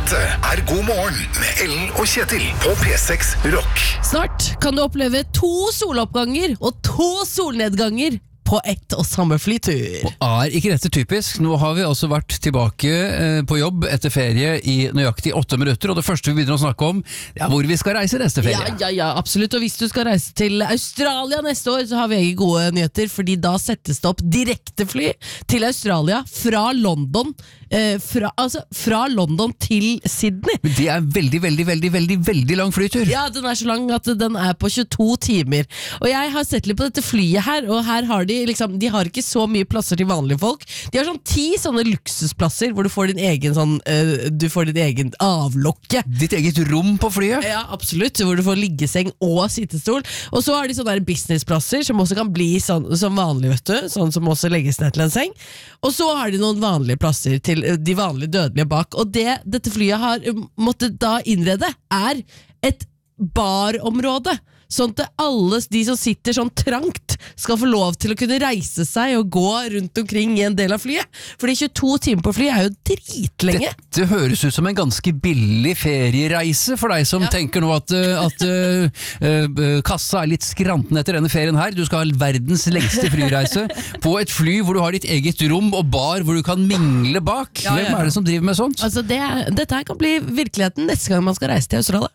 Dette God morgen med Ellen og Kjetil på P6 Rock. Snart kan du oppleve 2 soloppganger og 2 solnedganger på ett og samme flytur. Og ikke dette typisk? Nå har vi altså vært tilbake på jobb etter ferie i nøyaktig 8 minutter, og det første vi begynner å snakke om er hvor vi skal reise neste ferie. Ja, absolutt. Og hvis du skal reise til Australia neste år, så har vi egentlig gode nyheter, fordi da settes det opp direktefly til Australia fra London, fra London til Sydney. Men det er veldig lang flytur. Ja, den er så lang at den er på 22 timer. Og jeg har sett litt på dette flyet her, og her har de har ikke så mye plasser til vanlige folk. De har sånn 10 sånne luksusplasser hvor du får din egen avlokke. Ditt eget rom på flyet? Ja, absolutt, hvor du får liggeseng og sittestol. Og så har de sånne businessplasser som også kan bli sånn som vanlig, vet du, sånn som også legges ned til en seng. Og så har de noen vanlige plasser til de vanlige dødelige bak. Og det dette flyet har måttet da innrede er et barområde, sånn at alle de som sitter sånn trangt skal få lov til å kunne reise seg og gå rundt omkring i en del av flyet. Fordi 22 timer på fly er jo dritlenge. Det høres ut som en ganske billig feriereise for deg som tenker nå at kassa er litt skranten etter denne ferien her. Du skal ha verdens lengste flyreise på et fly hvor du har ditt eget rom og bar hvor du kan mingle bak. Hvem er det som driver med sånt? Altså dette her kan bli virkeligheten neste gang man skal reise til Australia.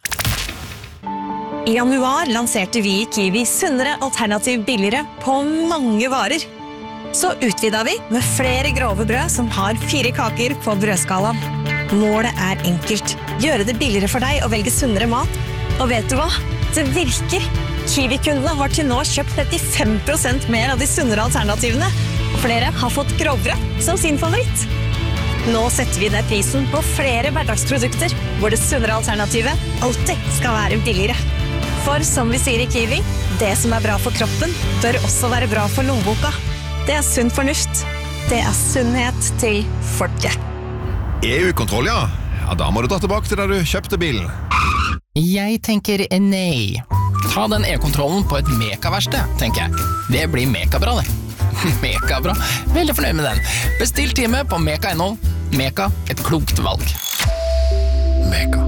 I januar lanserte vi i Kiwi sunnere alternativ billigere på mange varer. Så utvidet vi med flere grove brød som har 4 kaker på brødskalaen. Målet er enkelt. Gjøre det billigere for deg å velge sunnere mat. Og vet du hva? Det virker. Kiwi-kundene har til nå kjøpt 35% mer av de sunnere alternativene. Og flere har fått grovbrød som sin favoritt. Nå setter vi ned prisen på flere hverdagsprodukter, hvor det sunnere alternativet alltid skal være billigere. For som vi sier i Kiwi, det som er bra for kroppen, bør også være bra for lommeboka. Det er sunn fornuft. Det er sunnhet til folket. EU-kontroll, ja. Da må du dra tilbake til da du kjøpte bilen. Jeg tenker nei. Ta den e-kontrollen på et mekaverksted, tenker jeg. Det blir mekabra, det. Mekabra. Veldig fornøyd med den. Bestill time på Meka.no. Meka, et klokt valg. Meka.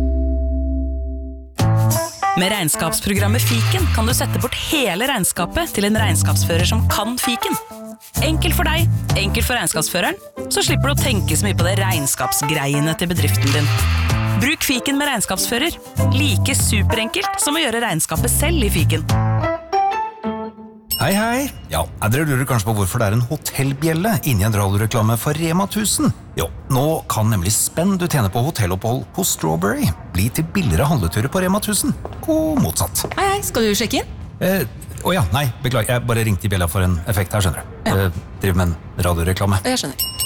Med regnskapsprogrammet Fiken kan du sette bort hele regnskapet til en regnskapsfører som kan Fiken. Enkelt for deg, enkelt for regnskapsføreren, så slipper du å tenke så mye på det regnskapsgreiene til bedriften din. Bruk Fiken med regnskapsfører. Like superenkelt som å gjøre regnskapet selv i Fiken. Hei. Ja, dere lurer kanskje på hvorfor det er en hotellbjelle inni en radioreklame for Rema 1000. Jo, nå kan nemlig spenn du tjener på hotellopphold hos Strawberry bli til billigere handleturer på Rema 1000, og motsatt. Hei, skal du sjekke inn? Nei, beklager, jeg bare ringte i bjella for en effekt her, skjønner du. Driver med en radioreklame. Jeg skjønner.